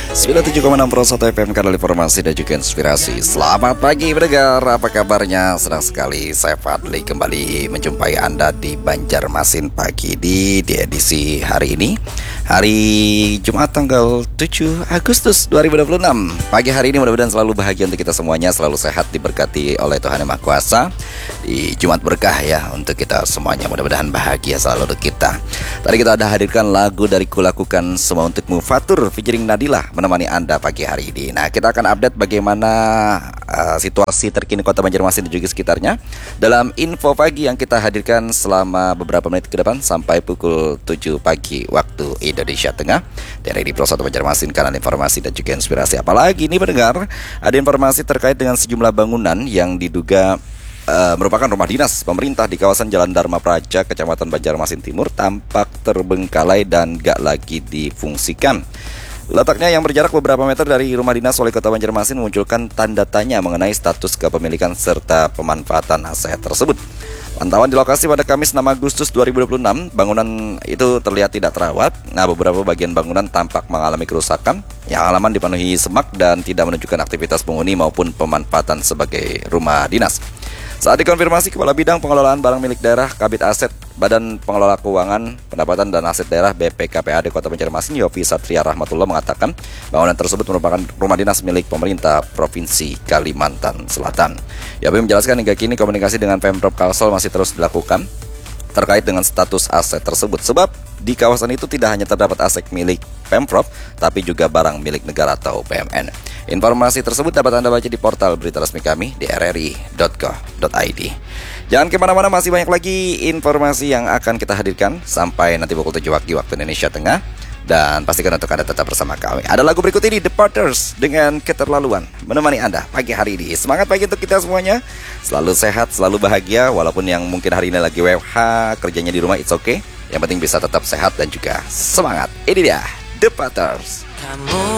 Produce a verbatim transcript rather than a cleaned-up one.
sembilan puluh tujuh koma enam Pro satu F M, kanal informasi dan juga inspirasi. Selamat pagi pendengar, apa kabarnya? Senang sekali saya Fadli kembali menjumpai Anda di Banjarmasin pagi di, di edisi hari ini, hari Jumat tanggal tujuh Agustus dua ribu dua puluh enam. Pagi hari ini mudah-mudahan selalu bahagia untuk kita semuanya, selalu sehat, diberkati oleh Tuhan Yang Maha Kuasa. Di Jumat berkah ya untuk kita semuanya, mudah-mudahan bahagia selalu untuk kita. Tadi kita ada hadirkan lagu dari Kulakukan Semua Untukmu Fatur featuring Nadila menemani Anda pagi hari ini. Nah, kita akan update bagaimana uh, situasi terkini Kota Banjarmasin dan juga sekitarnya dalam info pagi yang kita hadirkan selama beberapa menit ke depan sampai pukul tujuh pagi waktu Indonesia Tengah. Dari di Pro satu Banjarmasin, kanal informasi dan juga inspirasi. Apalagi ini pendengar, ada informasi terkait dengan sejumlah bangunan yang diduga Uh, merupakan rumah dinas pemerintah di kawasan Jalan Dharma Praja, Kecamatan Banjarmasin Timur, tampak terbengkalai dan gak lagi difungsikan. Letaknya yang berjarak beberapa meter dari rumah dinas Wali Kota Banjarmasin memunculkan tanda tanya mengenai status kepemilikan serta pemanfaatan aset tersebut. Pantauan di lokasi pada Kamis enam Agustus dua ribu dua puluh enam, bangunan itu terlihat tidak terawat. Nah, beberapa bagian bangunan tampak mengalami kerusakan, yang halaman dipenuhi semak dan tidak menunjukkan aktivitas penghuni maupun pemanfaatan sebagai rumah dinas. Saat dikonfirmasi, Kepala Bidang Pengelolaan Barang Milik Daerah Kabid Aset Badan Pengelola Keuangan, Pendapatan dan Aset Daerah B P K P A D Kota Banjarmasin, Yofi Satria Rahmatullah mengatakan bangunan tersebut merupakan rumah dinas milik pemerintah Provinsi Kalimantan Selatan. Yofi menjelaskan hingga kini komunikasi dengan Pemprov Kalsel masih terus dilakukan terkait dengan status aset tersebut, sebab di kawasan itu tidak hanya terdapat aset milik Pemprov, tapi juga barang milik negara atau B M N. Informasi tersebut dapat Anda baca di portal berita resmi kami di r r i dot go dot i d. Jangan kemana-mana, masih banyak lagi informasi yang akan kita hadirkan sampai nanti pukul tujuh waktu Indonesia Tengah. Dan pastikan untuk Anda tetap bersama kami. Ada lagu berikut ini, The Partners dengan Keterlaluan, menemani Anda pagi hari ini. Semangat pagi untuk kita semuanya. Selalu sehat, selalu bahagia. Walaupun yang mungkin hari ini lagi W F H, kerjanya di rumah, it's okay. Yang penting bisa tetap sehat dan juga semangat. Ini dia, The Partners. Kamu